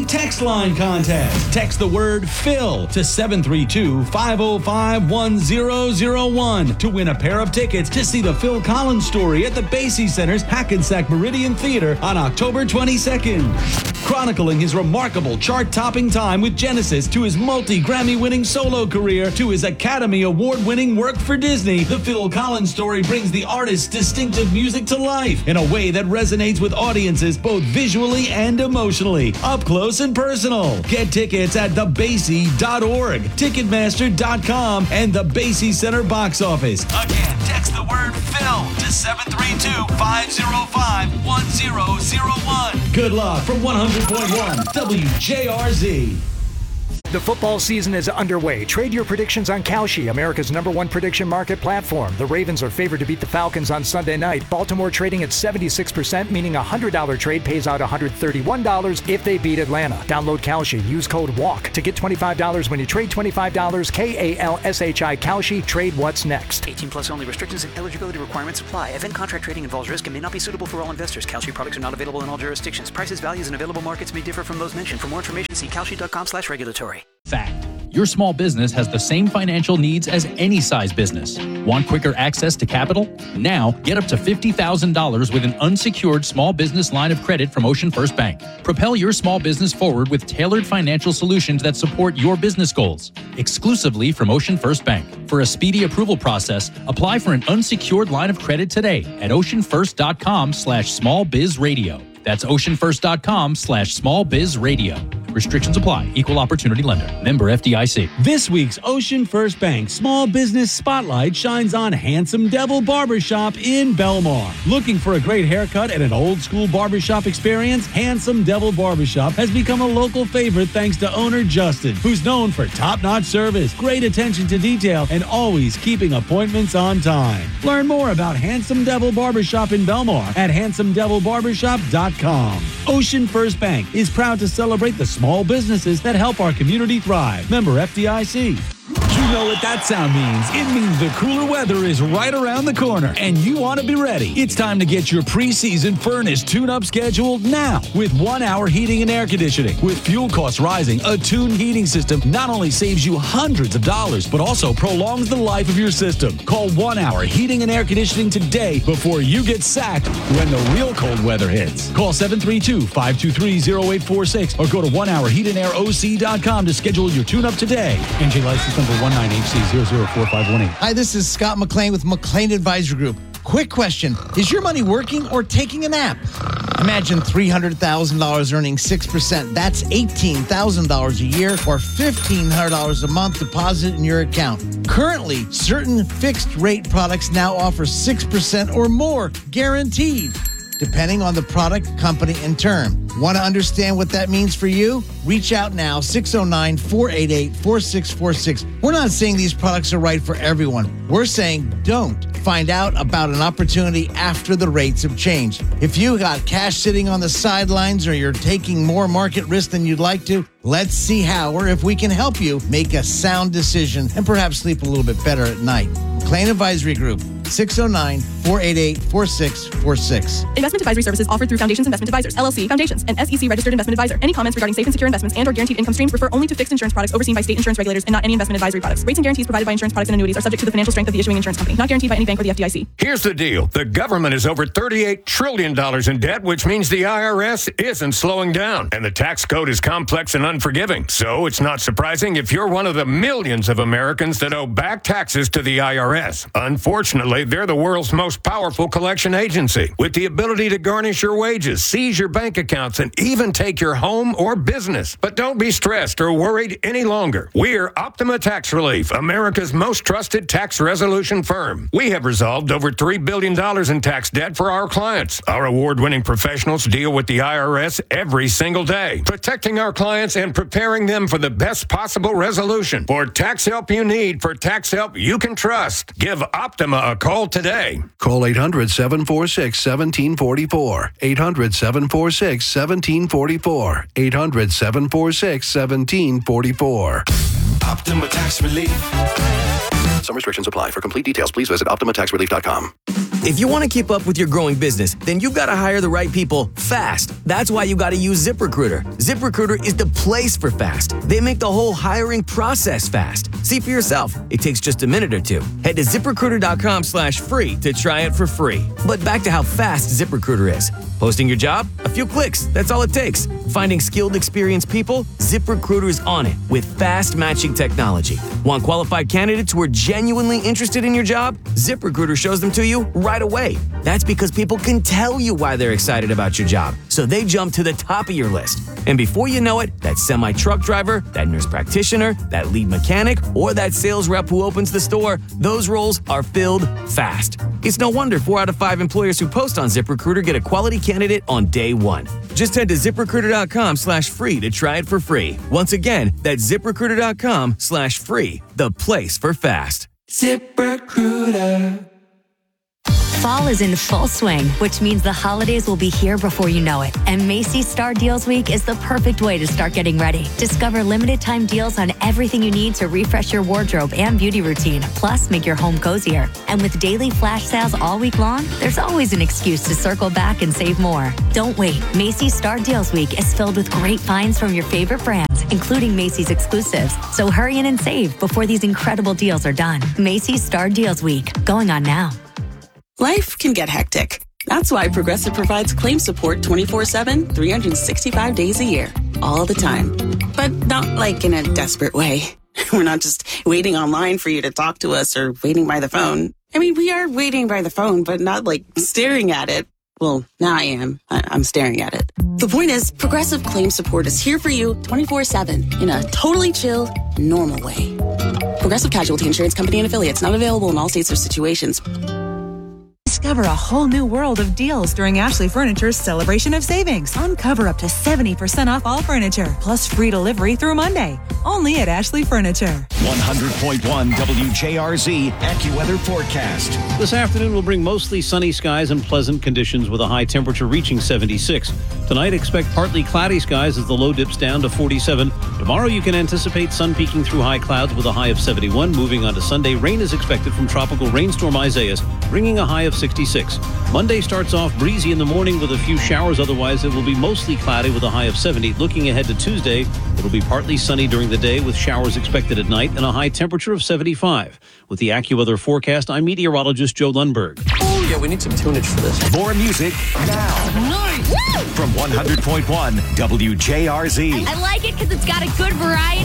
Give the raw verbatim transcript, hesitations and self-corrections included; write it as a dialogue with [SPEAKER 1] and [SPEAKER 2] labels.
[SPEAKER 1] text line contest. Text the word Phil to seven three two, five oh five, one oh oh one to win a pair of tickets to see the Phil Collins Story at the Basie Center's Hackensack Meridian Theater on October twenty-second. Chronicling his remarkable chart-topping time with Genesis to his multi-Grammy-winning solo career to his Academy Award-winning work for Disney, the Phil Collins Story brings the artist's distinctive music to life in a way that resonates with audiences both visually and emotionally, up close and personal. Get tickets at the basie dot org, ticketmaster dot com, and the Basie Center box office. Again, text the word Phil to seven three two, five oh five, one oh oh one. Good luck from one hundred point one W J R Z.
[SPEAKER 2] The football season is underway. Trade your predictions on Kalshi, America's number one prediction market platform. The Ravens are favored to beat the Falcons on Sunday night. Baltimore trading at seventy-six percent, meaning a one hundred dollars trade pays out one hundred thirty-one dollars if they beat Atlanta. Download Kalshi. Use code WALK to get twenty-five dollars when you trade twenty-five dollars. K A L S H I Kalshi. Trade what's next.
[SPEAKER 3] eighteen plus only. Restrictions and eligibility requirements apply. Event contract trading involves risk and may not be suitable for all investors. Kalshi products are not available in all jurisdictions. Prices, values, and available markets may differ from those mentioned. For more information, see kalshi dot com slash regulatory.
[SPEAKER 4] Fact. Your small business has the same financial needs as any size business. Want quicker access to capital? Now, get up to fifty thousand dollars with an unsecured small business line of credit from Ocean First Bank. Propel your small business forward with tailored financial solutions that support your business goals. Exclusively from Ocean First Bank. For a speedy approval process, apply for an unsecured line of credit today at oceanfirst.com slash smallbizradio. That's oceanfirst.com slash smallbizradio. Restrictions apply. Equal opportunity lender. Member F D I C.
[SPEAKER 1] This week's Ocean First Bank Small Business Spotlight shines on Handsome Devil Barbershop in Belmar. Looking for a great haircut and an old-school barbershop experience? Handsome Devil Barbershop has become a local favorite thanks to owner Justin, who's known for top-notch service, great attention to detail, and always keeping appointments on time. Learn more about Handsome Devil Barbershop in Belmar at handsome devil barbershop dot com. Ocean First Bank is proud to celebrate the small businesses that help our community thrive. Member F D I C. You know what that sound means. It means the cooler weather is right around the corner, and you want to be ready. It's time to get your preseason furnace tune-up scheduled now with one-hour heating and air conditioning. With fuel costs rising, a tuned heating system not only saves you hundreds of dollars, but also prolongs the life of your system. Call one-hour heating and air conditioning today before you get sacked when the real cold weather hits. Call seven three two, five two three, zero eight four six or go to one hour heat and air O C dot com to schedule your tune-up today. N J license number one nine H C zero zero four five one eight.
[SPEAKER 5] Hi, this is Scott McLean with McLean Advisory Group. Quick question. Is your money working or taking a nap? Imagine three hundred thousand dollars earning six percent. That's eighteen thousand dollars a year or fifteen hundred dollars a month deposit in your account. Currently, certain fixed rate products now offer six percent or more guaranteed, depending on the product, company, and term. Want to understand what that means for you? Reach out now, six oh nine, four eight eight, four six four six. We're not saying these products are right for everyone. We're saying don't. Find out about an opportunity after the rates have changed. If you got cash sitting on the sidelines or you're taking more market risk than you'd like to, let's see how or if we can help you make a sound decision and perhaps sleep a little bit better at night. McLean Advisory Group, six oh nine, four eight eight, four six four six.
[SPEAKER 6] Investment advisory services offered through Foundations Investment Advisors, L L C, Foundations, an S E C-registered investment advisor. Any comments regarding safe and secure investments and or guaranteed income streams refer only to fixed insurance products overseen by state insurance regulators and not any investment advisory products. Rates and guarantees provided by insurance products and annuities are subject to the financial strength of the issuing insurance company, not guaranteed by any bank or the F D I C.
[SPEAKER 7] Here's the deal. The government is over thirty-eight trillion dollars in debt, which means the I R S isn't slowing down. And the tax code is complex and unforgiving. So it's not surprising if you're one of the millions of Americans that owe back taxes to the I R S. Unfortunately, they're the world's most powerful collection agency with the ability to garnish your wages, seize your bank accounts, and even take your home or business. But don't be stressed or worried any longer. We're Optima Tax Relief, America's most trusted tax resolution firm. We have resolved over three billion dollars in tax debt for our clients. Our award-winning professionals deal with the I R S every single day, protecting our clients and preparing them for the best possible resolution. For tax help you need, for tax help you can trust, give Optima a call today.
[SPEAKER 8] Call eight hundred, seven four six, one seven four four. eight hundred, seven four six, one seven four four. eight hundred, seven four six, one seven four four.
[SPEAKER 9] Optima Tax Relief.
[SPEAKER 8] Some restrictions apply. For complete details, please visit optima tax relief dot com.
[SPEAKER 9] If you want to keep up with your growing business, then you've got to hire the right people fast. That's why you got to use ZipRecruiter. ZipRecruiter is the place for fast. They make the whole hiring process fast. See for yourself. It takes just a minute or two. Head to ZipRecruiter.com slash free to try it for free. But back to how fast ZipRecruiter is. Posting your job? A few clicks. That's all it takes. Finding skilled, experienced people? ZipRecruiter is on it with fast matching technology. Want qualified candidates who are genuinely interested in your job? ZipRecruiter shows them to you right away. That's because people can tell you why they're excited about your job, so they jump to the top of your list. And before you know it, that semi-truck driver, that nurse practitioner, that lead mechanic, or that sales rep who opens the store, those roles are filled fast. It's no wonder four out of five employers who post on ZipRecruiter get a quality candidate on day one. Just head to ZipRecruiter.com slash free to try it for free. Once again, that's ZipRecruiter.com slash free, the place for fast.
[SPEAKER 10] ZipRecruiter.
[SPEAKER 11] Fall is in full swing, which means the holidays will be here before you know it. And Macy's Star Deals Week is the perfect way to start getting ready. Discover limited time deals on everything you need to refresh your wardrobe and beauty routine, plus make your home cozier. And with daily flash sales all week long, there's always an excuse to circle back and save more. Don't wait. Macy's Star Deals Week is filled with great finds from your favorite brands, including Macy's exclusives. So hurry in and save before these incredible deals are done. Macy's Star Deals Week, going on now.
[SPEAKER 12] Life can get hectic. That's why Progressive provides claim support twenty-four seven, three hundred sixty-five days a year, all the time. But not like in a desperate way. We're not just waiting online for you to talk to us or waiting by the phone. I mean, we are waiting by the phone, but not like staring at it. Well, now I am. I- I'm staring at it. The point is, Progressive claim support is here for you twenty-four seven in a totally chill, normal way. Progressive Casualty Insurance Company and affiliates, not available in all states or situations.
[SPEAKER 13] Discover a whole new world of deals during Ashley Furniture's Celebration of Savings. Uncover up to seventy percent off all furniture, plus free delivery through Monday. Only at Ashley Furniture.
[SPEAKER 14] one hundred point one W J R Z AccuWeather forecast.
[SPEAKER 15] This afternoon will bring mostly sunny skies and pleasant conditions with a high temperature reaching seventy-six. Tonight, expect partly cloudy skies as the low dips down to forty-seven. Tomorrow, you can anticipate sun peeking through high clouds with a high of seventy-one. Moving on to Sunday, rain is expected from tropical rainstorm Isaias, bringing a high of sixty-six. Monday starts off breezy in the morning with a few showers. Otherwise, it will be mostly cloudy with a high of seventy. Looking ahead to Tuesday, it'll be partly sunny during the day with showers expected at night and a high temperature of seventy-five. With the AccuWeather forecast, I'm meteorologist Joe Lundberg.
[SPEAKER 14] Oh, yeah, we need some tunage for this. More music now.
[SPEAKER 11] Nice! Woo!
[SPEAKER 14] From one hundred point one W J R Z.
[SPEAKER 11] I like it because it's got a good variety.